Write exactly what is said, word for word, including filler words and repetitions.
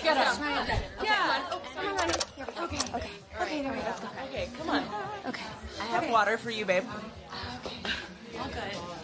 get let's us. go. Okay. Yeah. Oh, someone run it. Here we go. Okay. Okay. Okay, there we go. Okay, come on. Okay. I have water for you, babe. Okay. All good.